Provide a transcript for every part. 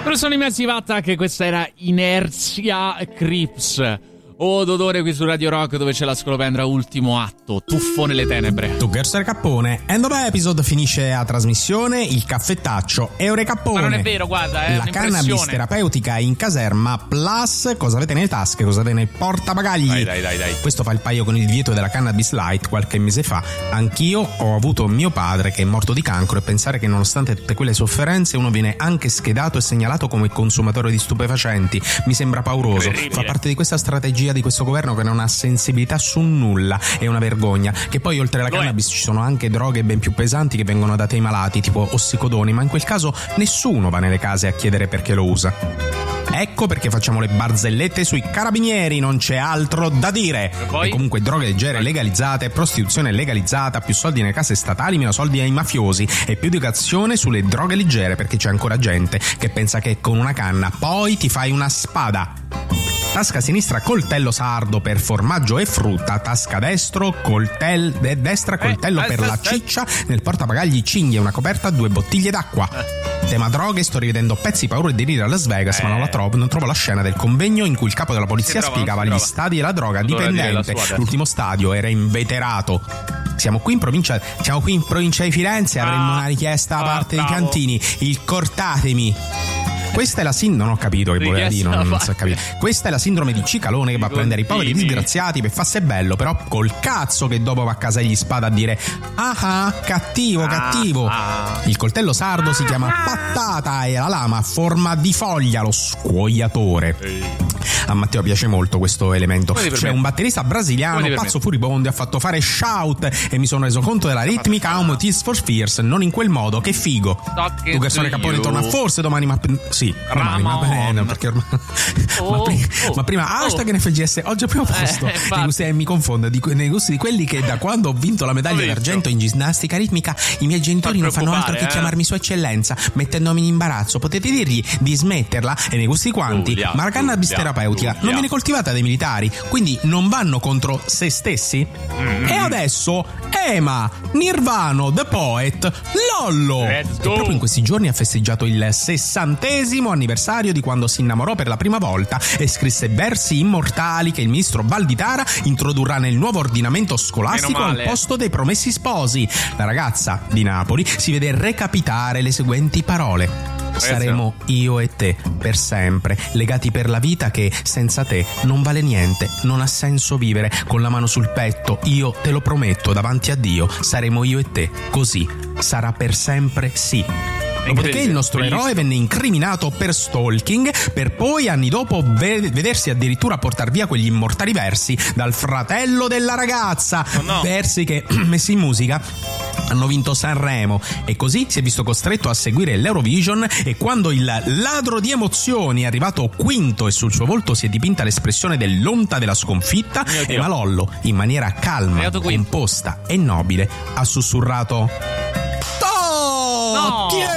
Sono i Massive Attack, questa era Inerzia Crips. D'odore qui su Radio Rock, dove c'è la scolopendra, ultimo atto, tuffo nelle tenebre. Tuggers Cappone. E dopo episode finisce la trasmissione, il caffettaccio Cappone. Ma non è vero, guarda, è la cannabis terapeutica in caserma plus. Cosa avete nelle tasche, cosa avete nei portabagagli? Dai. Questo fa il paio con il divieto della cannabis light qualche mese fa. Anch'io ho avuto mio padre che è morto di cancro, e pensare che nonostante tutte quelle sofferenze uno viene anche schedato e segnalato come consumatore di stupefacenti mi sembra pauroso. Fa parte di questa strategia di questo governo che non ha sensibilità su nulla. È una vergogna. Che poi oltre alla cannabis ci sono anche droghe ben più pesanti che vengono date ai malati, tipo ossicodoni, ma in quel caso nessuno va nelle case a chiedere perché lo usa. Ecco perché facciamo le barzellette sui carabinieri, non c'è altro da dire. E comunque droghe leggere legalizzate, prostituzione legalizzata, più soldi nelle case statali, meno soldi ai mafiosi, e più educazione sulle droghe leggere, perché c'è ancora gente che pensa che con una canna poi ti fai una spada. Tasca sinistra coltello sardo per formaggio e frutta, tasca destra coltello per la ciccia, nel portabagagli cinghie, una coperta, 2 bottiglie d'acqua. Tema droghe, sto rivedendo Pezzi, paura e deliri a Las Vegas, ma non trovo la scena del convegno in cui il capo della polizia spiegava gli stadi della droga dipendente. L'ultimo stadio era inveterato. Siamo qui in provincia di Firenze, avremmo una richiesta da parte dei cantini, il cortatemi. Questa è la non ho capito che voleva dire, non so capire. Questa è la sindrome di Cicalone che va a prendere i poveri disgraziati per farsi bello, però col cazzo che dopo va a casa e gli spada a dire cattivo. Il coltello sardo si chiama patata e la lama a forma di foglia, lo scuoiatore. A Matteo piace molto questo elemento. C'è un batterista brasiliano pazzo furibondo e ha fatto fare shout e mi sono reso conto della ritmica Home Tears for Fears, non in quel modo, che figo. Tu che sono Cappone torna forse domani, ma sì, domani, ma bene, perché ormai ma prima hashtag NFGS oggi al primo posto. Mi confondo nei gusti di quelli che da quando ho vinto la medaglia d'argento in ginnastica ritmica i miei genitori non fanno altro che chiamarmi Sua Eccellenza, mettendomi in imbarazzo. Potete dirgli di smetterla? E nei gusti quanti? Ma la cannabis terapeutica non viene coltivata dai militari, quindi non vanno contro se stessi? E adesso Ema, Nirvano, The Poet, Lollo, che proprio in questi giorni ha festeggiato il 60° anniversario di quando si innamorò per la prima volta e scrisse versi immortali che il ministro Valditara introdurrà nel nuovo ordinamento scolastico al posto dei promessi sposi. La ragazza di Napoli si vede recapitare le seguenti parole: saremo io e te per sempre, legati per la vita che senza te non vale niente, non ha senso vivere. Con la mano sul petto, io te lo prometto davanti a Dio, saremo io e te, così sarà per sempre, sì. Dopodiché il nostro eroe venne incriminato per stalking, per poi anni dopo vedersi addirittura portar via quegli immortali versi dal fratello della ragazza, versi che messi in musica hanno vinto Sanremo, e così si è visto costretto a seguire l'Eurovision. E quando il ladro di emozioni è arrivato quinto e sul suo volto si è dipinta l'espressione dell'onta della sconfitta, Ema Lollo, in maniera calma, composta e nobile, ha sussurrato: chi è?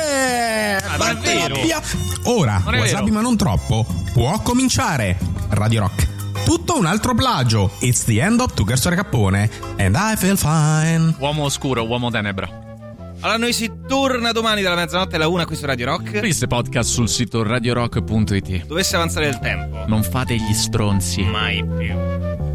Ora, wasabi ma non troppo, può cominciare. Radio Rock, tutto un altro plagio. It's the end of Tuggers Cappone and I feel fine. Uomo oscuro, uomo tenebra. Allora noi si torna domani dalla mezzanotte alla 1 qui su Radio Rock. Questo podcast sul sito radiorock.it. Dovesse avanzare il tempo, non fate gli stronzi. mai più.